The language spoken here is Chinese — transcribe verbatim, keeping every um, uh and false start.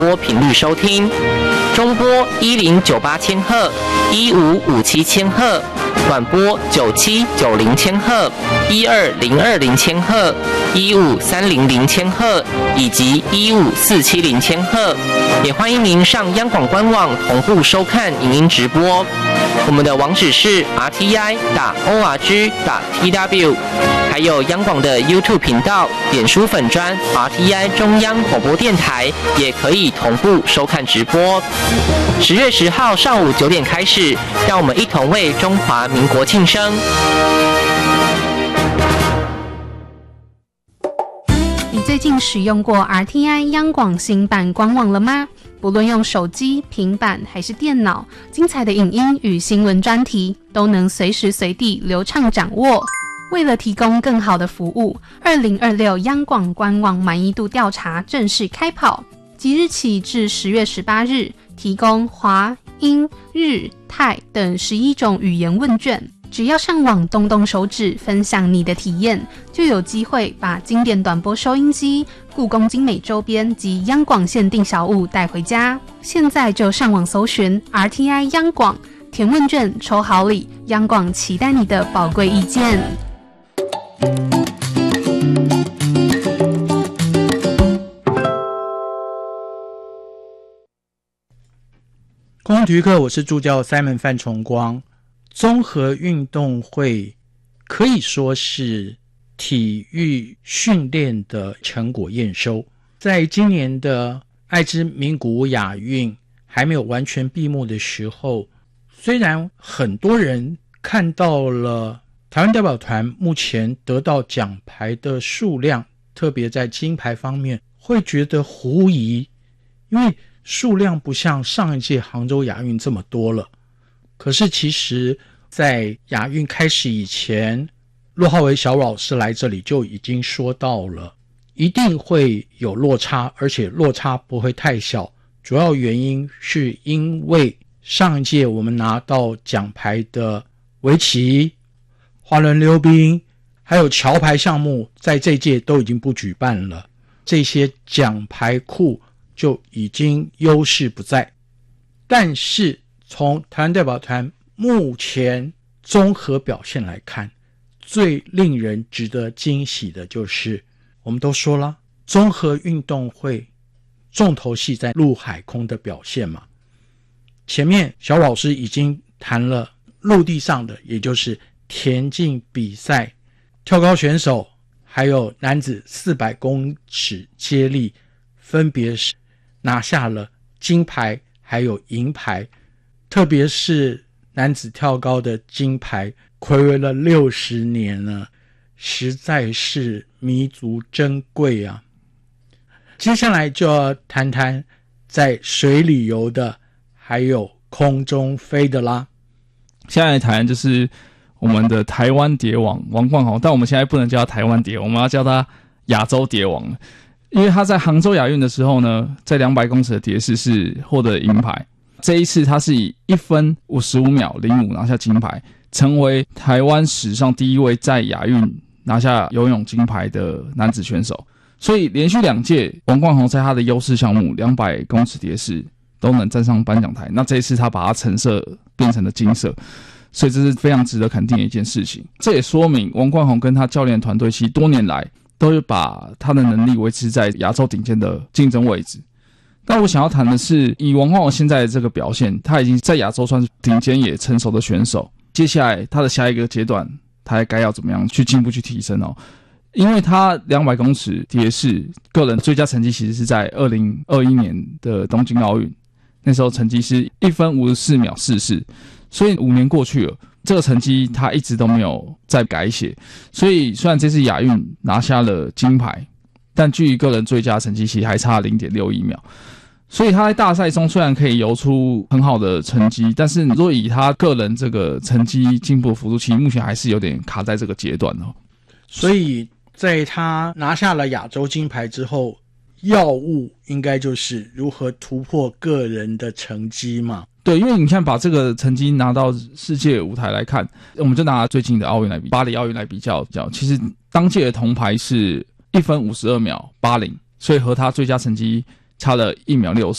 播频率收听，中波一零九八千赫、一五五七千赫，短波九七九零千赫、一二零二零千赫、一五三零零千赫以及一五四七零千赫。也欢迎您上央广官网同步收看影音直播。我们的网址是 r t i 打 o r g 打 t w， 还有央广的 YouTube 频道、脸书粉专 R T I 中央广播电台也可以同步收看直播。十月十号上午九点开始，让我们一同为中华民国庆生。 你最近使用过 R T I 央广新版官网了吗？不论用手机、平板还是电脑，精彩的影音与新闻专题都能随时随地流畅掌握。为了提供更好的服务，二零二六央广官网满意度调查正式开跑，即日起至十月十八日，提供华、英、日、泰等十一种语言问卷。只要上网动动手指分享你的体验，就有机会把经典短波收音机、故宫精美周边及央广限定小物带回家。现在就上网搜寻 R T I 央广，填问卷抽好礼，央广期待你的宝贵意见。 空中体育课，我是助教 Simon 范崇光。综合运动会可以说是体育训练的成果验收。在今年的爱知名古屋亚运还没有完全闭幕的时候，虽然很多人看到了台湾代表团目前得到奖牌的数量，特别在金牌方面会觉得狐疑，因为数量不像上一届杭州亚运这么多了。可是其实在亚运开始以前，骆浩维小老师来这里就已经说到了，一定会有落差，而且落差不会太小。主要原因是因为上一届我们拿到奖牌的围棋、滑轮溜冰还有桥牌项目在这届都已经不举办了，这些奖牌库就已经优势不在。但是从台湾代表团目前综合表现来看，最令人值得惊喜的就是我们都说了，综合运动会重头戏在陆海空的表现嘛。前面小老师已经谈了陆地上的，也就是田径比赛，跳高选手还有男子四百公尺接力分别是拿下了金牌还有银牌，特别是男子跳高的金牌睽违了六十年了，实在是弥足珍贵啊。接下来就要谈谈在水里游的还有空中飞的啦。 现在来谈就是我们的台湾蝶王王冠宏，但我们现在不能叫他台湾蝶王，我们要叫他亚洲蝶王，因为他在杭州亚运的时候呢，在两百公尺的蝶式是获得银牌。这一次他是以一分五十五秒零五拿下金牌，成为台湾史上第一位在亚运拿下游泳金牌的男子选手。所以连续两届王冠宏在他的优势项目两百公尺蝶式都能站上颁奖台，那这一次他把它橙色变成了金色，所以这是非常值得肯定的一件事情。这也说明王冠宏跟他教练团队其实多年来都有把他的能力维持在亚洲顶尖的竞争位置。但我想要谈的是，以王冠宏现在的这个表现，他已经在亚洲算是顶尖也成熟的选手。接下来他的下一个阶段，他还该要怎么样去进步去提升哦？因为他两百公尺蝶式个人最佳成绩其实是在二零二一年的东京奥运，那时候成绩是一分五十四秒四四，所以五年过去了，这个成绩他一直都没有再改写。所以虽然这次亚运拿下了金牌，但距离个人最佳成绩其实还差 零点六一秒。所以他在大赛中虽然可以游出很好的成绩，但是如果以他个人这个成绩进步的幅度，其实目前还是有点卡在这个阶段哦。 所以在他拿下了亚洲金牌之后，要务应该就是如何突破个人的成绩嘛。 对，因为你看把这个成绩拿到世界舞台来看，我们就拿最近的奥运来比，巴黎奥运来比较，其实当届的铜牌是一分五十二秒八零，所以和他最佳成绩差了一秒六。